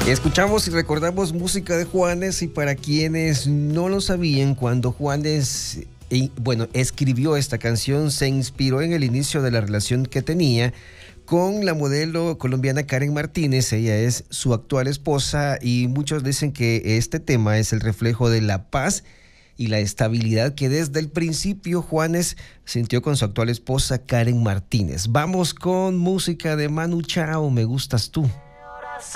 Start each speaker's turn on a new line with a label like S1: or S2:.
S1: Escuchamos y recordamos música de Juanes, y para quienes no lo sabían, cuando Juanes escribió esta canción, se inspiró en el inicio de la relación que tenía con la modelo colombiana Karen Martínez. Ella es su actual esposa y muchos dicen que este tema es el reflejo de la paz y la estabilidad que desde el principio Juanes sintió con su actual esposa Karen Martínez. Vamos con música de Manu Chao, Me Gustas Tú.